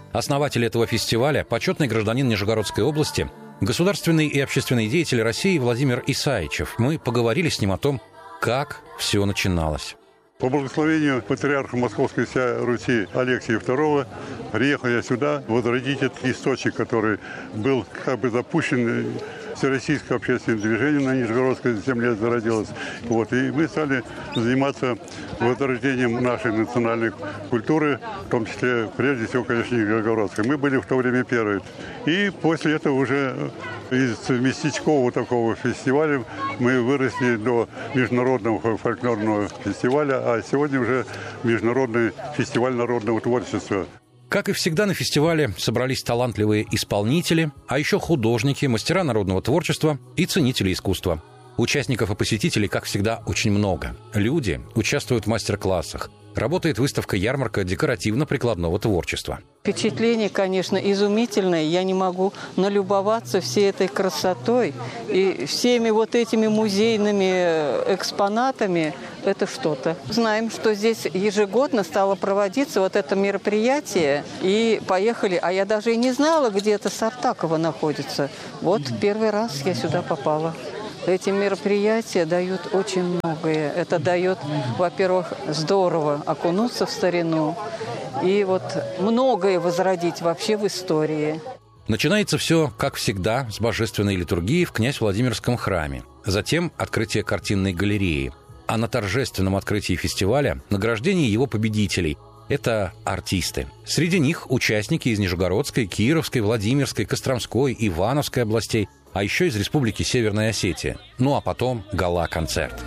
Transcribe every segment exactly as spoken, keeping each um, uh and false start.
Основатель этого фестиваля, почетный гражданин Нижегородской области, государственный и общественный деятель России Владимир Исаичев. Мы поговорили с ним о том, как все начиналось. По благословению патриарха Московской всей Руси Алексия второго приехал я сюда возродить этот источник, который был как бы запущен. Всероссийское общественное движение на Нижегородской земле зародилось. Вот, и мы стали заниматься возрождением нашей национальной культуры, в том числе, прежде всего, конечно, нижегородской. Мы были в то время первые. И после этого уже из местечкового такого фестиваля мы выросли до международного фольклорного фестиваля, а сегодня уже международный фестиваль народного творчества. Как и всегда, на фестивале собрались талантливые исполнители, а еще художники, мастера народного творчества и ценители искусства. Участников и посетителей, как всегда, очень много. Люди участвуют в мастер-классах. Работает выставка-ярмарка декоративно-прикладного творчества. Впечатление, конечно, изумительное. Я не могу налюбоваться всей этой красотой и всеми вот этими музейными экспонатами. Это что-то. Знаем, что здесь ежегодно стало проводиться вот это мероприятие. И поехали. А я даже и не знала, где это Сартаково находится. Вот первый раз я сюда попала. Эти мероприятия дают очень многое. Это дает, во-первых, здорово окунуться в старину и вот многое возродить вообще в истории. Начинается все, как всегда, с божественной литургии в Князь-Владимирском храме. Затем открытие картинной галереи. А на торжественном открытии фестиваля награждение его победителей. Это артисты. Среди них участники из Нижегородской, Кировской, Владимирской, Костромской, Ивановской областей, а еще из Республики Северная Осетия. Ну а потом гала-концерт.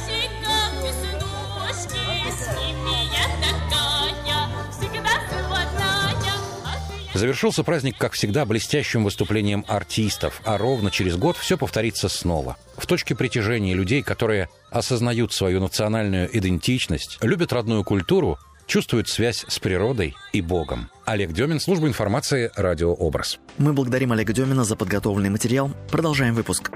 Завершился праздник, как всегда, блестящим выступлением артистов, а ровно через год все повторится снова. В точке притяжения людей, которые осознают свою национальную идентичность, любят родную культуру, чувствуют связь с природой и Богом. Олег Демин, служба информации, радио «Образ». Мы благодарим Олега Демина за подготовленный материал. Продолжаем выпуск.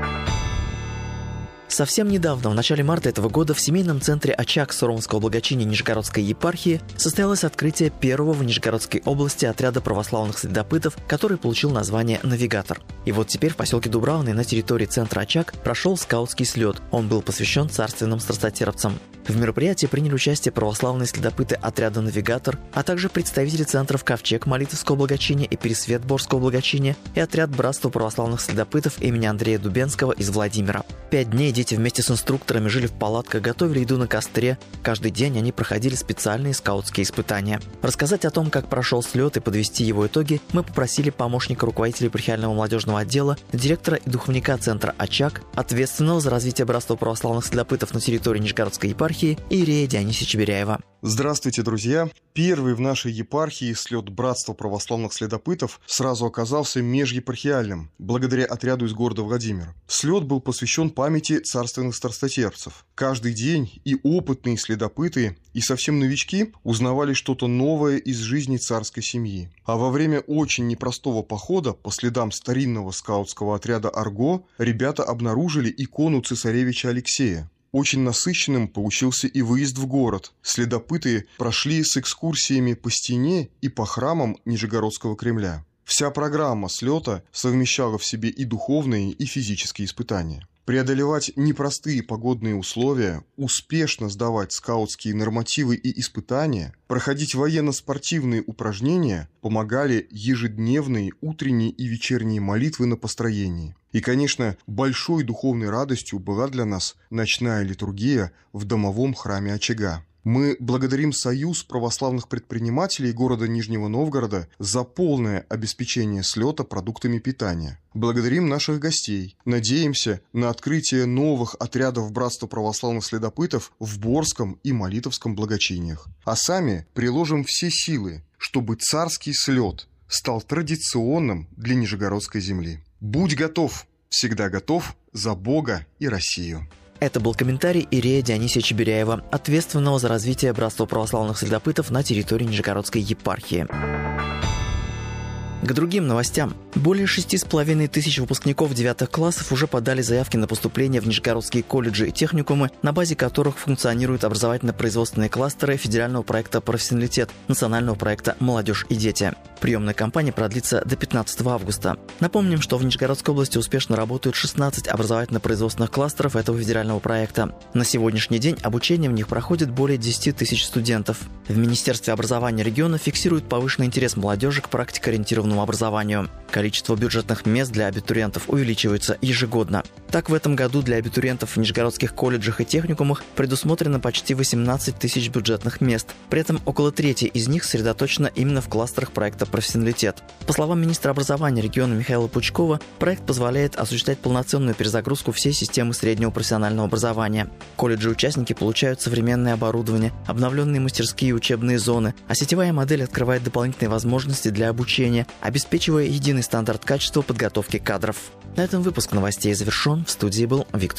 Совсем недавно, в начале марта этого года, в семейном центре «Очаг» Суровского благочиния Нижегородской епархии состоялось открытие первого в Нижегородской области отряда православных следопытов, который получил название «Навигатор». И вот теперь в поселке Дубравный на территории центра «Очаг» прошел скаутский слет. Он был посвящен царственным страстотерпцам. В мероприятии приняли участие православные следопыты отряда «Навигатор», а также представители центров «Ковчег» Молитовского благочиния и «Пересвет» Борского благочиния и отряд братства православных следопытов имени Андрея Дубенского из Владимира. Пять дней дети вместе с инструкторами жили в палатках, готовили еду на костре. Каждый день они проходили специальные скаутские испытания. Рассказать о том, как прошел слет и подвести его итоги, мы попросили помощника руководителя епархиального молодежного отдела, директора и духовника центра «Очаг», ответственного за развитие братства православных следопытов на территории Нижегородской епархии, Иерея Дионисия Чеберяева. Здравствуйте, друзья! Первый в нашей епархии слет братства православных следопытов сразу оказался межепархиальным, благодаря отряду из города Владимир. Слет был посвящен памяти царственных страстотерпцев. Каждый день и опытные следопыты, и совсем новички узнавали что-то новое из жизни царской семьи. А во время очень непростого похода по следам старинного скаутского отряда «Арго» ребята обнаружили икону цесаревича Алексея. Очень насыщенным получился и выезд в город. Следопыты прошли с экскурсиями по стене и по храмам Нижегородского Кремля. Вся программа слета совмещала в себе и духовные, и физические испытания. Преодолевать непростые погодные условия, успешно сдавать скаутские нормативы и испытания, проходить военно-спортивные упражнения помогали ежедневные утренние и вечерние молитвы на построении. И, конечно, большой духовной радостью была для нас ночная литургия в домовом храме Очага. Мы благодарим Союз православных предпринимателей города Нижнего Новгорода за полное обеспечение слета продуктами питания. Благодарим наших гостей. Надеемся на открытие новых отрядов братства православных следопытов в Борском и Молитовском благочиниях. А сами приложим все силы, чтобы царский слет стал традиционным для Нижегородской земли. Будь готов, всегда готов за Бога и Россию. Это был комментарий Иерея Дионисия Чеберяева, ответственного за развитие братства православных следопытов на территории Нижегородской епархии. К другим новостям. Более шести с половиной тысяч выпускников девятых классов уже подали заявки на поступление в нижегородские колледжи и техникумы, на базе которых функционируют образовательно-производственные кластеры федерального проекта «Профессионалитет», национального проекта «Молодежь и дети». Приемная кампания продлится до пятнадцатого августа. Напомним, что в Нижегородской области успешно работают шестнадцать образовательно-производственных кластеров этого федерального проекта. На сегодняшний день обучение в них проходит более десяти тысяч студентов. В Министерстве образования региона фиксируют повышенный интерес молодежи к практикоориентированному образованию. Количество бюджетных мест для абитуриентов увеличивается ежегодно. Так, в этом году для абитуриентов в нижегородских колледжах и техникумах предусмотрено почти восемнадцать тысяч бюджетных мест. При этом около трети из них сосредоточено именно в кластерах проекта «Профессионалитет». По словам министра образования региона Михаила Пучкова, проект позволяет осуществлять полноценную перезагрузку всей системы среднего профессионального образования. Колледжи-участники получают современное оборудование, обновленные мастерские и учебные зоны, а сетевая модель открывает дополнительные возможности для обучения, обеспечивая единый стандарт качества подготовки кадров. На этом выпуск новостей завершен. В студии был Виктор